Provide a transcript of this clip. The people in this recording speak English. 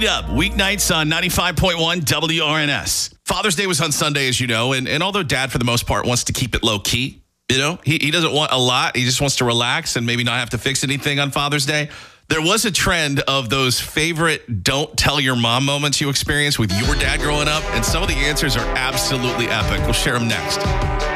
Lead Up, weeknights on 95.1 WRNS. Father's Day was on Sunday, as you know, and although Dad, for the most part, wants to keep it low-key, you know, he doesn't want a lot. He just wants to relax and maybe not have to fix anything on Father's Day. There was a trend of those favorite don't tell your mom moments you experienced with your dad growing up, and some of the answers are absolutely epic. We'll share them next.